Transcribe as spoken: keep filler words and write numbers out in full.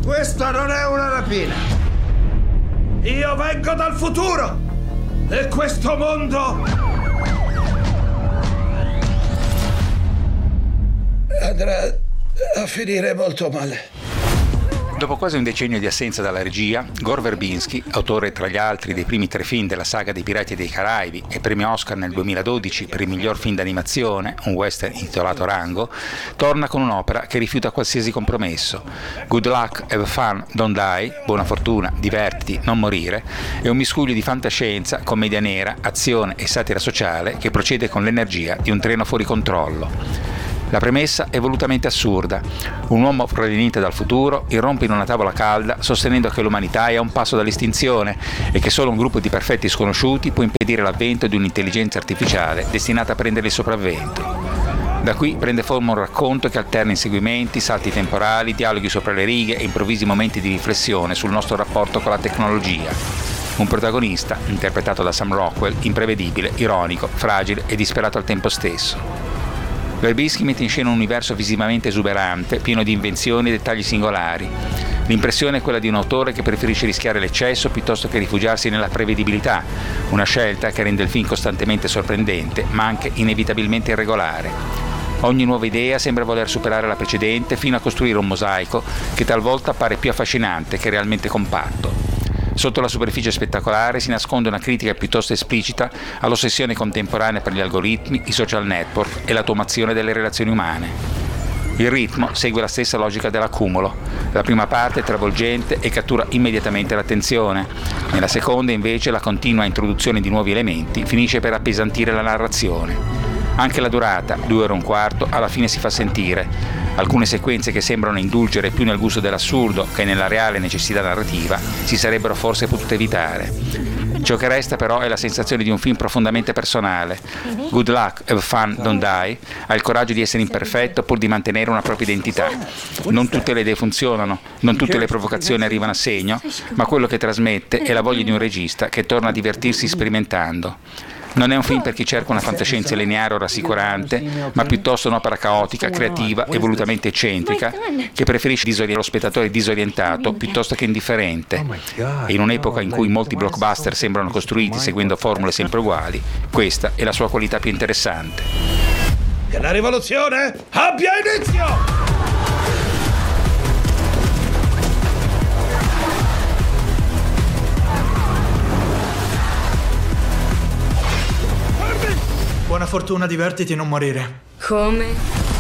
Questa non è una rapina. Io vengo dal futuro e questo mondo andrà a finire molto male. Dopo quasi un decennio di assenza dalla regia, Gore Verbinski, autore tra gli altri dei primi tre film della saga dei Pirati dei Caraibi e premio Oscar nel duemiladodici per il miglior film d'animazione, un western intitolato Rango, torna con un'opera che rifiuta qualsiasi compromesso. Good Luck, Have Fun, Don't Die, buona fortuna, divertiti, non morire, è un miscuglio di fantascienza, commedia nera, azione e satira sociale che procede con l'energia di un treno fuori controllo. La premessa è volutamente assurda. Un uomo proveniente dal futuro irrompe in una tavola calda sostenendo che l'umanità è a un passo dall'estinzione e che solo un gruppo di perfetti sconosciuti può impedire l'avvento di un'intelligenza artificiale destinata a prendere il sopravvento. Da qui prende forma un racconto che alterna inseguimenti, salti temporali, dialoghi sopra le righe e improvvisi momenti di riflessione sul nostro rapporto con la tecnologia. Un protagonista, interpretato da Sam Rockwell, imprevedibile, ironico, fragile e disperato al tempo stesso. Verbinski mette in scena un universo visivamente esuberante, pieno di invenzioni e dettagli singolari. L'impressione è quella di un autore che preferisce rischiare l'eccesso piuttosto che rifugiarsi nella prevedibilità, una scelta che rende il film costantemente sorprendente, ma anche inevitabilmente irregolare. Ogni nuova idea sembra voler superare la precedente fino a costruire un mosaico che talvolta appare più affascinante che realmente compatto. Sotto la superficie spettacolare si nasconde una critica piuttosto esplicita all'ossessione contemporanea per gli algoritmi, i social network e l'automazione delle relazioni umane. Il ritmo segue la stessa logica dell'accumulo. La prima parte è travolgente e cattura immediatamente l'attenzione. Nella seconda, invece, la continua introduzione di nuovi elementi finisce per appesantire la narrazione. Anche la durata, due ore e un quarto, alla fine si fa sentire. Alcune sequenze che sembrano indulgere più nel gusto dell'assurdo che nella reale necessità narrativa si sarebbero forse potute evitare. Ciò che resta però è la sensazione di un film profondamente personale. Good Luck, Have Fun, Don't Die ha il coraggio di essere imperfetto pur di mantenere una propria identità. Non tutte le idee funzionano, non tutte le provocazioni arrivano a segno, ma quello che trasmette è la voglia di un regista che torna a divertirsi sperimentando. Non è un film per chi cerca una fantascienza lineare o rassicurante, ma piuttosto un'opera caotica, creativa e volutamente eccentrica, che preferisce disorientare lo spettatore disorientato piuttosto che indifferente. E in un'epoca in cui molti blockbuster sembrano costruiti seguendo formule sempre uguali, questa è la sua qualità più interessante. Che la rivoluzione abbia inizio! Buona fortuna, divertiti, non morire. Come?